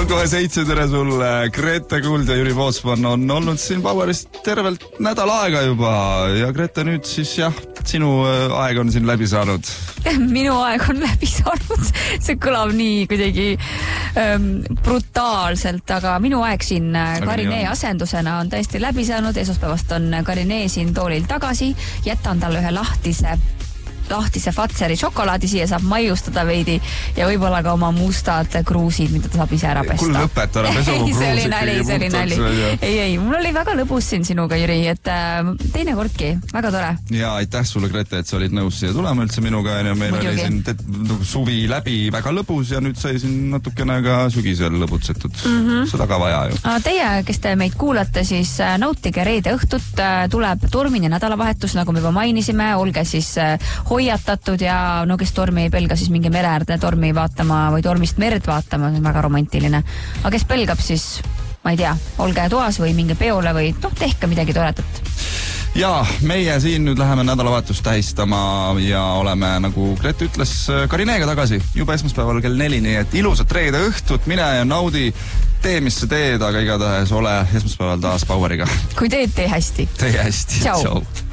on kohe 7, tere sulle. Grete Kuld ja Jüri Pootsman on olnud siin Poweris tervelt nädal aega juba. Ja Grete, nüüd siis jah, sinu aeg on siin läbi saanud. Minu aeg on läbi saanud. See kõlab nii kuidagi brutaalselt, aga minu aeg siin Karinee asendusena on tõesti läbi saanud. Esmaspäevast on Karinee siin toolil tagasi. Jätan talle ühe lahtise Fatseri šokolaadi, siia saab maiustada veidi ja võib-olla ka oma mustad kruusid, mida ta saab ise ära pesta. Kuule lõpeta ära pesugu kruus. See oli nali. Ei, mul oli väga lõbus siin sinuga, Jüri, et teine kordki, väga tore. Ja aitäh sulle, Grete, et sa olid nõus siia tulema üldse minuga ja meil oli siin suvi läbi väga lõbus ja nüüd sai siin natukene ka sügisel lõbutsetud. Seda ka vaja ju. Teie, kes te meid kuulate, siis nautige reede õhtut, tuleb tormine nädalavahetus, nagu me juba mainisime, olge siis hoiatatud ja no kes tormi ei pelga, siis mingi mereäärde tormi vaatama või tormist merd vaatama, see on väga romantiline. Aga kes pelgab, siis ma ei tea, olge toas või minge peole või tehke midagi toredat. Ja meie siin nüüd läheme nädalavahetust tähistama ja oleme, nagu Grete ütles, Karineega tagasi juba esmaspäeval kell 4, nii et ilusat reede õhtut, mine ja naudi, tee mis sa teed, aga igatahes ole esmaspäeval taas Poweriga. Kui teed, tee hästi. Tee hästi. Ciao.